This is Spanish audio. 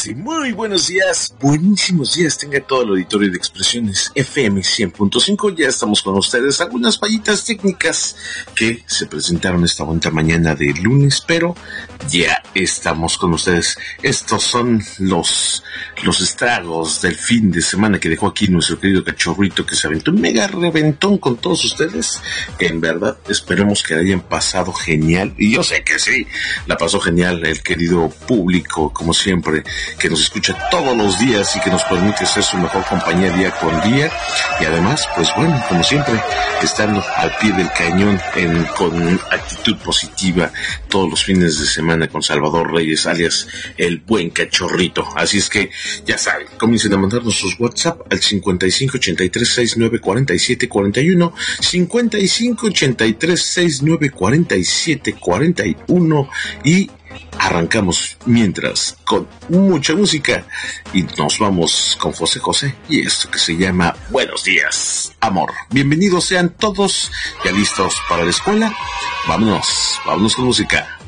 y muy buenos días, buenísimos días tenga todo el auditorio de Expresiones FM 100.5. Ya estamos con ustedes, algunas fallitas técnicas que se presentaron esta bonita mañana de lunes, pero ya estamos con ustedes. Estos son los estragos del fin de semana que dejó aquí nuestro querido cachorrito, que se aventó un mega reventón con todos ustedes, que en verdad esperemos que hayan pasado genial, y yo sé que sí, la pasó genial el querido público, como siempre, que nos escucha todos los días y que nos permite ser su mejor compañía día con día, y además, pues bueno, como siempre, estando al pie del cañón con actitud positiva todos los fines de semana con Salvador Reyes, alias el buen cachorrito. Así es que, ya saben, comiencen a mandarnos sus WhatsApp al 5583694741, 5583694741, y arrancamos mientras con mucha música y nos vamos con José José y esto que se llama Buenos Días, Amor. Bienvenidos sean todos, ya listos para la escuela. Vámonos con música.